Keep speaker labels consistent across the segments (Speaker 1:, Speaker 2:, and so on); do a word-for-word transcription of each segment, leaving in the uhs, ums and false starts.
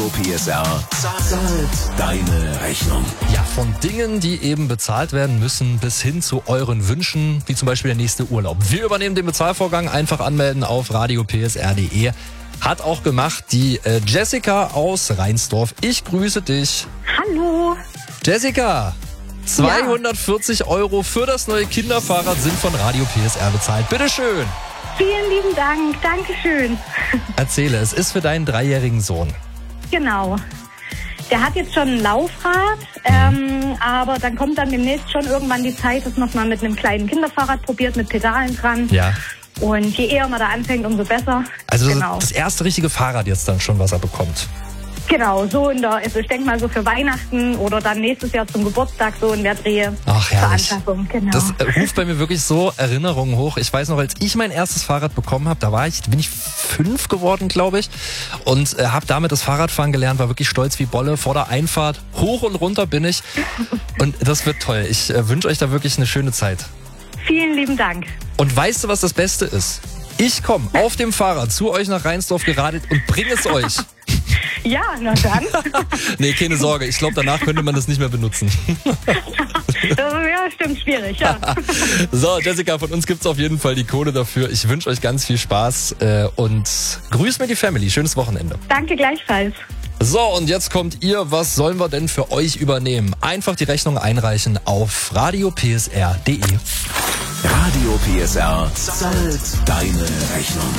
Speaker 1: Radio P S R zahlt deine Rechnung.
Speaker 2: Ja, von Dingen, die eben bezahlt werden müssen, bis hin zu euren Wünschen, wie zum Beispiel der nächste Urlaub. Wir übernehmen den Bezahlvorgang, einfach anmelden auf radio p s r punkt d e. Hat auch gemacht die äh, Jessica aus Reinsdorf. Ich grüße dich.
Speaker 3: Hallo.
Speaker 2: Jessica, zweihundertvierzig Euro für das neue Kinderfahrrad sind von Radio P S R bezahlt. Bitteschön.
Speaker 3: Vielen lieben Dank. Dankeschön.
Speaker 2: Erzähle, es ist für deinen dreijährigen Sohn.
Speaker 3: Genau. Der hat jetzt schon ein Laufrad, ähm, aber dann kommt dann demnächst schon irgendwann die Zeit, dass man es mal mit einem kleinen Kinderfahrrad probiert, mit Pedalen dran.
Speaker 2: Ja.
Speaker 3: Und je eher man da anfängt, umso besser.
Speaker 2: Also
Speaker 3: genau.
Speaker 2: Das erste richtige Fahrrad jetzt dann schon, was er bekommt.
Speaker 3: Genau, so in der, also ich denke mal so für Weihnachten oder dann nächstes Jahr zum Geburtstag so in der Dreh.
Speaker 2: Ach, herrlich.
Speaker 3: Veranstaltung, genau.
Speaker 2: Das äh, ruft bei mir wirklich so Erinnerungen hoch. Ich weiß noch, als ich mein erstes Fahrrad bekommen habe, da war ich, bin ich fünf geworden, glaube ich, und äh, habe damit das Fahrradfahren gelernt, war wirklich stolz wie Bolle. Vor der Einfahrt hoch und runter bin ich und das wird toll. Ich äh, wünsche euch da wirklich eine schöne Zeit.
Speaker 3: Vielen lieben Dank.
Speaker 2: Und weißt du, was das Beste ist? Ich komme auf dem Fahrrad zu euch nach Reinsdorf geradelt und bringe es euch.
Speaker 3: Ja, na dann.
Speaker 2: Nee, keine Sorge. Ich glaube, danach könnte man das nicht mehr benutzen.
Speaker 3: Ja, stimmt, schwierig, ja.
Speaker 2: So, Jessica, von uns gibt's auf jeden Fall die Kohle dafür. Ich wünsche euch ganz viel Spaß äh, und grüßt mir die Family. Schönes Wochenende.
Speaker 3: Danke gleichfalls.
Speaker 2: So, und jetzt kommt ihr. Was sollen wir denn für euch übernehmen? Einfach die Rechnung einreichen auf radio p s r punkt d e.
Speaker 1: Radio P S R zahlt deine Rechnung.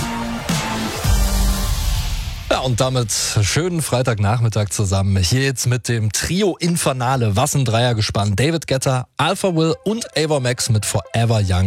Speaker 2: Ja, und damit schönen Freitagnachmittag zusammen. Hier jetzt mit dem Trio Infernale. Was ein Dreiergespann. David Guetta, Alpha Will und Ava Max mit Forever Young.